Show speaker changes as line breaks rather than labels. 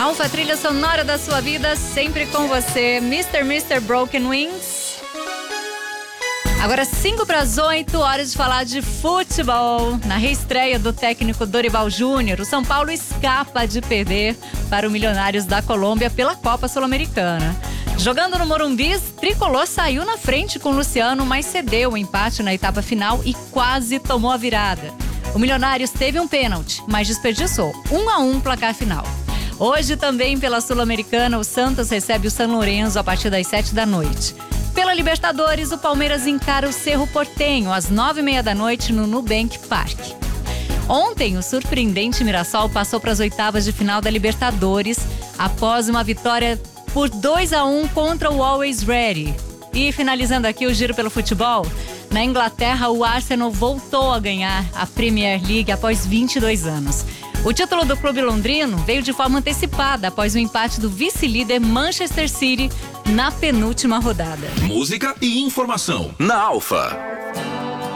Alfa, a trilha sonora da sua vida, sempre com você. Mr. Broken Wings. Agora 7:05, horas de falar de futebol. Na reestreia do técnico Dorival Júnior, o São Paulo escapa de perder para o Milionários da Colômbia pela Copa Sul-Americana. Jogando no Morumbi, Tricolor saiu na frente com o Luciano, mas cedeu o empate na etapa final e quase tomou a virada. O Milionários teve um pênalti, mas desperdiçou. 1-1 placar final. Hoje também pela Sul-Americana, o Santos recebe o San Lorenzo a partir das 7:00. Pela Libertadores, o Palmeiras encara o Cerro Porteño às 9:30 no Nubank Park. Ontem, o surpreendente Mirassol passou para as oitavas de final da Libertadores após uma vitória por 2-1 contra o Always Ready. E finalizando aqui o giro pelo futebol, na Inglaterra, o Arsenal voltou a ganhar a Premier League após 22 anos. O título do clube londrino veio de forma antecipada após o empate do vice-líder Manchester City na penúltima rodada.
Música e informação na Alfa.